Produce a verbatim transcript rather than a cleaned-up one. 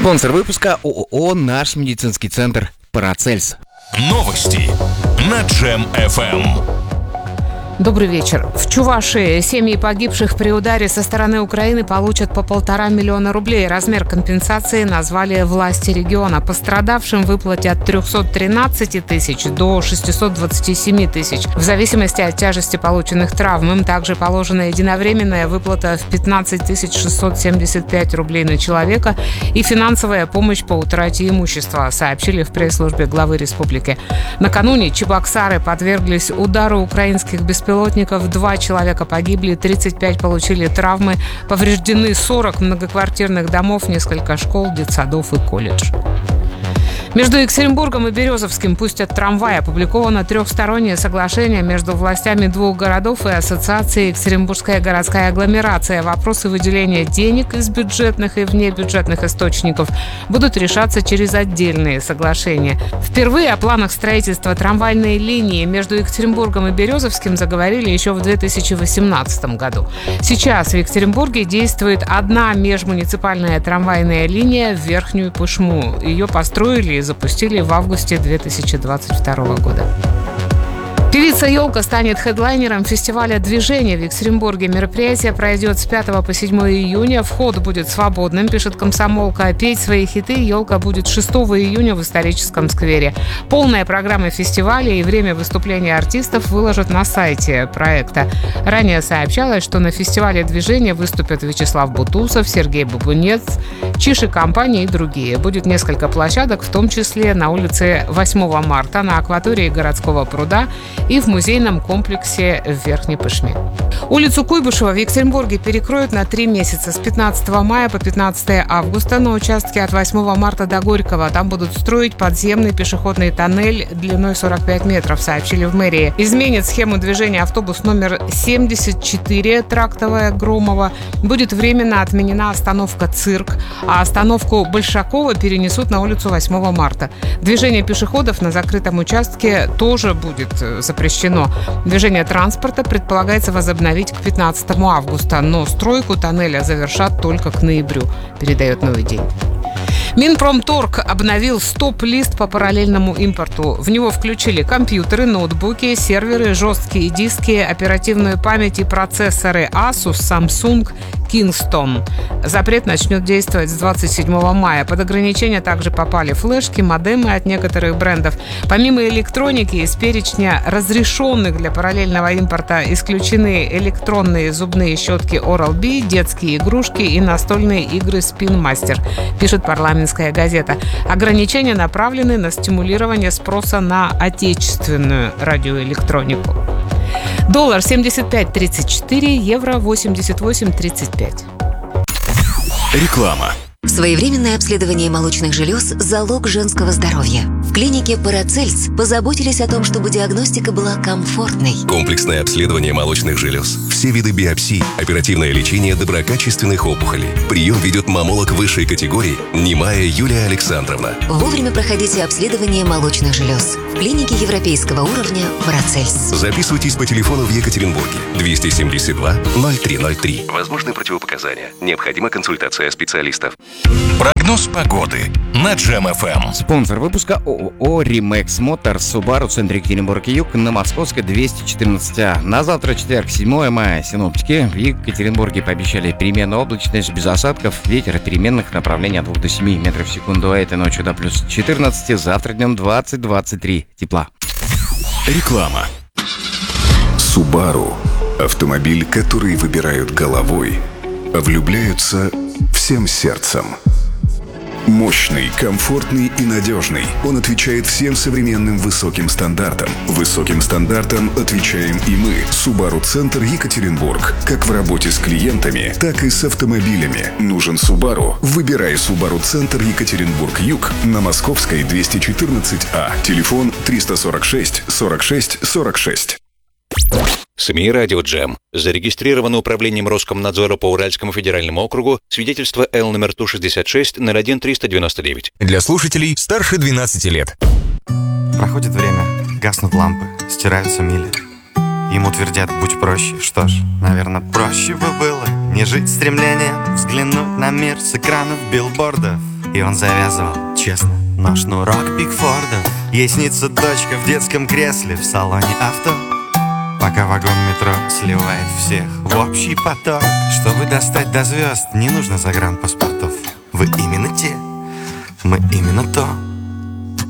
Спонсор выпуска ООО «Наш медицинский центр Парацельс». Новости на Джем эф эм. Добрый вечер. В Чувашии семьи погибших при ударе со стороны Украины получат по полтора миллиона рублей. Размер компенсации назвали власти региона. Пострадавшим выплатят от трехсот тринадцати тысяч до шестисот двадцати семи тысяч. В зависимости от тяжести полученных травм. Им также положена единовременная выплата в пятнадцать тысяч шестьсот семьдесят пять рублей на человека и финансовая помощь по утрате имущества, сообщили в пресс-службе главы республики. Накануне Чебоксары подверглись удару украинских беспилотников. Пилотников. Два человека погибли, тридцать пять получили травмы, повреждены сорок многоквартирных домов, несколько школ, детсадов и колледж. Между Екатеринбургом и Березовским пустят трамвай. Опубликовано трехстороннее соглашение между властями двух городов и ассоциацией «Екатеринбургская городская агломерация». Вопросы выделения денег из бюджетных и внебюджетных источников будут решаться через отдельные соглашения. Впервые о планах строительства трамвайной линии между Екатеринбургом и Березовским заговорили еще в две тысячи восемнадцатом году. Сейчас в Екатеринбурге действует одна межмуниципальная трамвайная линия в Верхнюю Пышму. Ее построили и запустили в августе две тысячи двадцать второго года. Певица «Елка» станет хедлайнером фестиваля «Движение» в Екатеринбурге. Мероприятие пройдет с пятого по седьмое июня. Вход будет свободным, пишет «Комсомолка». Петь свои хиты «Елка» будет шестого июня в историческом сквере. Полная программа фестиваля и время выступления артистов выложат на сайте проекта. Ранее сообщалось, что на фестивале «Движение» выступят Вячеслав Бутусов, Сергей Бабунец, Чиши компания и другие. Будет несколько площадок, в том числе на улице восьмого марта, на акватории городского пруда и в музейном комплексе в Верхней Пышме. Улицу Куйбышева в Екатеринбурге перекроют на три месяца с пятнадцатого мая по пятнадцатое августа на участке от восьмого марта до Горького. Там будут строить подземный пешеходный тоннель длиной сорок пять метров, сообщили в мэрии. Изменят схему движения автобус номер семьдесят четыре трактовая Громова. Будет временно отменена остановка «Цирк», а остановку Большакова перенесут на улицу восьмого марта. Движение пешеходов на закрытом участке тоже будет запрещено. Движение транспорта предполагается возобновить к пятнадцатому августа, но стройку тоннеля завершат только к ноябрю, передает «Новый день». Минпромторг обновил стоп-лист по параллельному импорту. В него включили компьютеры, ноутбуки, серверы, жесткие диски, оперативную память и процессоры Asus, Samsung, Kingston. Запрет начнет действовать с двадцать седьмого мая. Под ограничения также попали флешки, модемы от некоторых брендов. Помимо электроники, из перечня разрешенных для параллельного импорта исключены электронные зубные щетки Oral-B, детские игрушки и настольные игры Spin Master, пишет «Парламентская газета». Ограничения направлены на стимулирование спроса на отечественную радиоэлектронику. Доллар семьдесят пять тридцать четыре, евро восемьдесят восемь тридцать пять. Реклама. Своевременное обследование молочных желез – залог женского здоровья. В клинике Парацельс позаботились о том, чтобы диагностика была комфортной. Комплексное обследование молочных желез, все виды биопсий, оперативное лечение доброкачественных опухолей. Прием ведет маммолог высшей категории Немая Юлия Александровна. Вовремя проходите обследование молочных желез. В клинике европейского уровня Парацельс. Записывайтесь по телефону в Екатеринбурге двести семьдесят два ноль три ноль три. Возможны противопоказания. Необходима консультация специалистов. Прогноз погоды на Джем эф эм. Спонсор выпуска ООО «Римэкс Мотор», Subaru, центр Екатеринбург-Юг, на Московской двести четырнадцать А. На завтра, четверг, седьмое мая, синоптики в Екатеринбурге пообещали переменную облачность без осадков, ветер переменных направлений от двух до семи метров в секунду, а этой ночью до плюс четырнадцати, завтра днем двадцать - двадцать три тепла. Реклама. Subaru – автомобиль, который выбирают головой, а влюбляются всем сердцем. Мощный, комфортный и надежный. Он отвечает всем современным высоким стандартам. Высоким стандартам отвечаем и мы. Subaru Центр Екатеринбург. Как в работе с клиентами, так и с автомобилями. Нужен Subaru? Выбирай Subaru Центр Екатеринбург-Юг на Московской двести четырнадцать А. Телефон триста сорок шесть сорок шесть сорок шесть. СМИ «Радио Джем». Зарегистрировано управлением Роскомнадзора по Уральскому федеральному округу свидетельство Л номер Ту шестьдесят шесть ноль один триста девяносто девять. Для слушателей старше двенадцати лет. Проходит время, гаснут лампы, стираются мили. Ему твердят: будь проще. Что ж, наверное, проще бы было не жить стремлением взглянуть на мир с экранов билбордов. и он завязывал, честно. Но шнурок Пикфорда, ей снится дочка в детском кресле в салоне авто, пока вагон метро сливает всех в общий поток. Чтобы достать до звезд, не нужно загранпаспортов. Вы именно те, мы именно то.